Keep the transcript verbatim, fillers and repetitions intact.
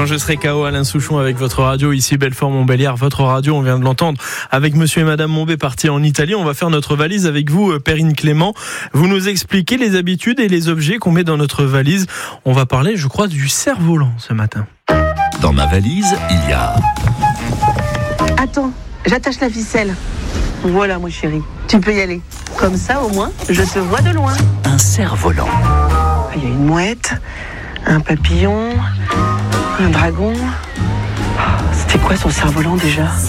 Quand je serai K O, Alain Souchon avec votre radio, ici Belfort-Montbéliard, votre radio, on vient de l'entendre, avec monsieur et madame Mombé partis en Italie. On va faire notre valise avec vous, Perrine Clément. Vous nous expliquez les habitudes et les objets qu'on met dans notre valise. On va parler, je crois, du cerf-volant ce matin. Dans ma valise, il y a... Attends, j'attache la ficelle. Voilà, mon chéri, tu peux y aller. Comme ça, au moins, je te vois de loin. un cerf-volant. Il y a une mouette, un papillon, un dragon. C'était quoi son cerf-volant déjà ?